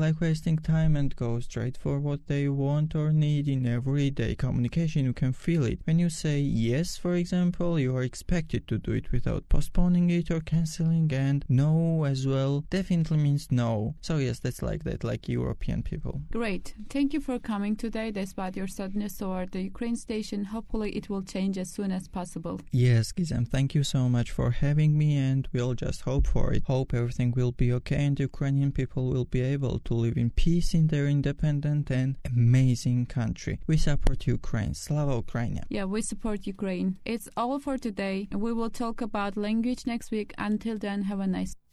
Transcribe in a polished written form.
like wasting time and go straight for what they want or need in everyday communication. You can feel it. When you say yes, for example, you are expected to do it without postponing it or cancelling, and no as well definitely means no. So yes, that's like that, like European people. Great. Thank you for coming today despite your sadness toward the Ukraine station. Hopefully it will change as soon as possible. Yes, Gizem, thank you so much for having me, and we'll just hope for it. Hope everything will be okay and Ukrainian people will be able to live in peace in their independent and amazing country. We support Ukraine. Slava Ukraine. Yeah, we support Ukraine. It's all for today. We will talk about language next week. Until then, have a nice